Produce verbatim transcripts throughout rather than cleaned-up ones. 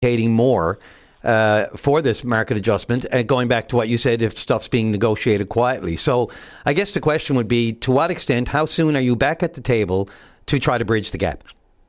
advocating more uh, for this market adjustment, and going back to what you said, if stuff's being negotiated quietly. So I guess the question would be, to what extent, how soon are you back at the table to try to bridge the gap?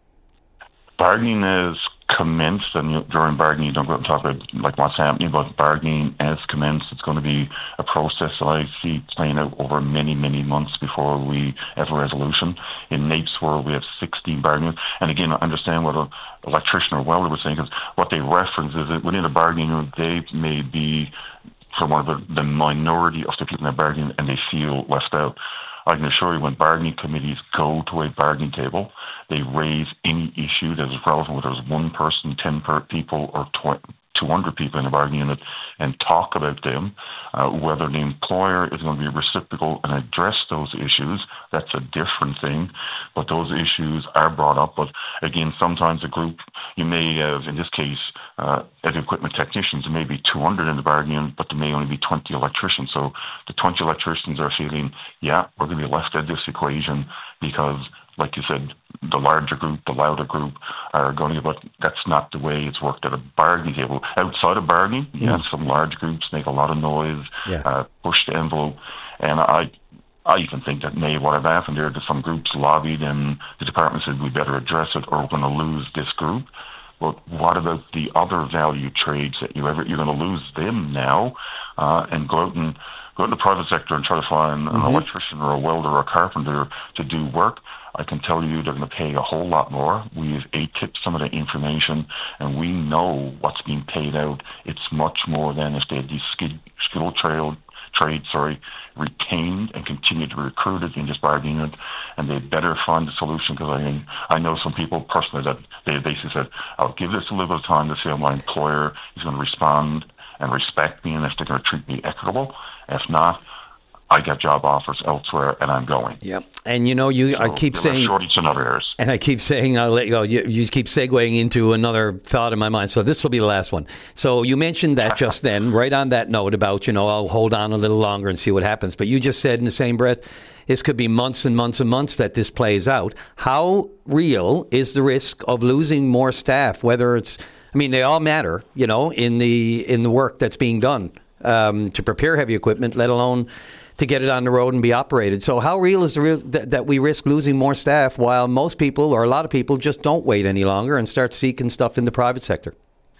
Bargaining is commenced, and you, during bargaining you don't go and talk about like what's happening, but bargaining has commenced. It's going to be a process that I see playing out over many, many months before we have a resolution. In NAPE's world, we have sixteen bargaining, and again, I understand what an electrician or welder was saying, because what they reference is that within a bargaining room, they may be for one of the, the minority of the people in the bargaining, and they feel left out. I can assure you, when bargaining committees go to a bargaining table, they raise any issue that is relevant, whether it's one person, ten per people, or two hundred people in a bargaining unit, and talk about them. Uh, whether the employer is going to be reciprocal and address those issues, that's a different thing. But those issues are brought up. But again, sometimes a group, you may have, in this case, uh, as equipment technicians, there may be two hundred in the bargaining unit, but there may only be twenty electricians. So the twenty electricians are feeling, yeah, we're going to be left out of this equation because, like you said, the larger group, the louder group are going to, but that's not the way it's worked at a bargaining table. Outside of bargaining, you yeah. have some large groups make a lot of noise, yeah. uh, push the envelope, and I I even think that may what have happened there, that some groups lobbied and the department said we better address it or we're going to lose this group. But what about the other value trades that you ever, you're going to lose them now uh, and go out and go out in the private sector and try to find mm-hmm. an electrician or a welder or a carpenter to do work? I can tell you they're going to pay a whole lot more. We've A-tipped some of the information, and we know what's being paid out. It's much more than if they had these skid, skill trail, trade sorry, retained and continued to be recruited in this bargaining unit, and they better find a solution, because I mean, I know some people personally that they basically said, I'll give this a little bit of time to see how my employer is going to respond and respect me and if they're going to treat me equitable. If not, I get job offers elsewhere, and I'm going. Yep. And you know, you so I keep saying shortage in other areas. And I keep saying I'll let you go. You, you keep segueing into another thought in my mind. So this will be the last one. So you mentioned that just then, right on that note about, you know, I'll hold on a little longer and see what happens. But you just said in the same breath, this could be months and months and months that this plays out. How real is the risk of losing more staff? Whether it's, I mean, they all matter, you know, in the in the work that's being done um, to prepare heavy equipment, let alone to get it on the road and be operated. So how real is the real th- that we risk losing more staff while most people, or a lot of people, just don't wait any longer and start seeking stuff in the private sector?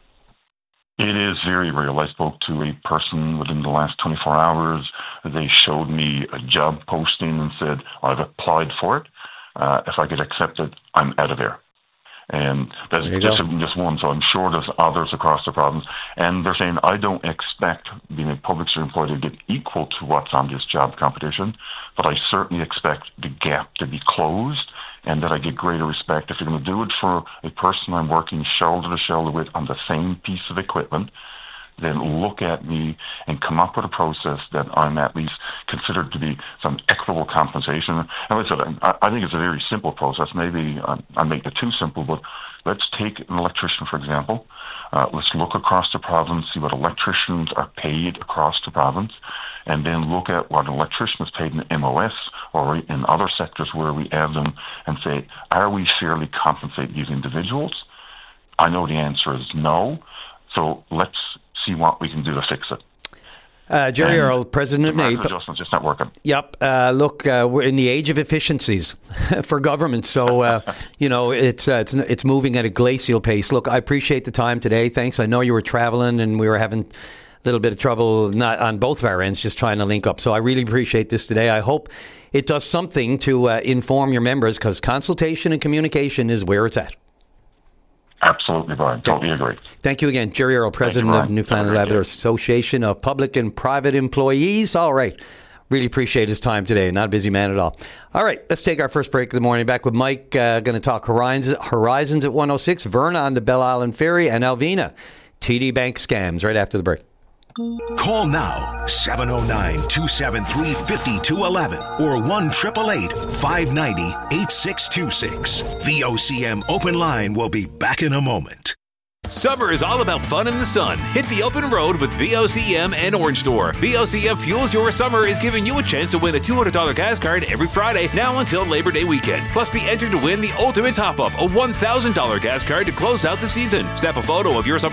It is very real. I spoke to a person within the last twenty-four hours. They showed me a job posting and said, I've applied for it. Uh, if I get accepted, I'm out of there. And that's just, just one, so I'm sure there's others across the province. And they're saying, I don't expect being a public sector employee to get equal to what's on this job competition, but I certainly expect the gap to be closed and that I get greater respect. If you're going to do it for a person I'm working shoulder to shoulder with on the same piece of equipment, then look at me and come up with a process that I'm at least considered to be some equitable compensation. And like I said, I, I think it's a very simple process. Maybe I, I make it too simple, but let's take an electrician, for example. Uh, let's look across the province, see what electricians are paid across the province, and then look at what an electrician is paid in M O S or in other sectors where we have them and say, are we fairly compensating these individuals? I know the answer is no. So let's see what we can do to fix it. Uh, Jerry and Earle, President of NAPE. Adjustments just not working. Yep. Uh, look, uh, we're in the age of efficiencies for government, so uh, you know it's uh, it's it's moving at a glacial pace. Look, I appreciate the time today. Thanks. I know you were traveling and we were having a little bit of trouble, not on both of our ends, just trying to link up. So I really appreciate this today. I hope it does something to uh, inform your members, because consultation and communication is where it's at. Absolutely, Brian. Totally agree. Thank you again. Jerry Earle, President you, of Newfoundland and Labrador Association of Public and Private Employees. All right. Really appreciate his time today. Not a busy man at all. All right. Let's take our first break of the morning. Back with Mike. Uh, going to talk Horizons, Horizons at one oh six, Verna on the Belle Island Ferry, and Alvina, T D Bank scams right after the break. Call now, seven oh nine, two seven three, five two one one or one eight eight eight, five nine zero, eight six two six. V O C M Open Line will be back in a moment. Summer is all about fun in the sun. Hit the open road with V O C M and Orange Store. V O C M Fuels Your Summer is giving you a chance to win a two hundred dollars gas card every Friday, now until Labor Day weekend. Plus, be entered to win the ultimate top-up, a one thousand dollars gas card to close out the season. Snap a photo of your summer